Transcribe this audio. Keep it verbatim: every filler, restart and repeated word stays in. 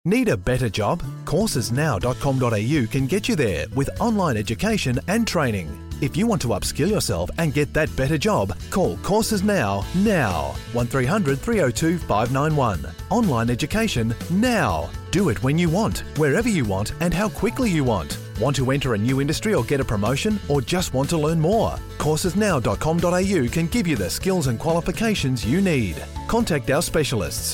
Need a better job? courses now dot com dot a u can get you there with online education and training. If you want to upskill yourself and get that better job, call Courses Now, now. one three hundred, three oh two, five nine one. Online education now. Do it when you want, wherever you want and how quickly you want. Want to enter a new industry or get a promotion, or just want to learn more? courses now dot com dot a u can give you the skills and qualifications you need. Contact our specialists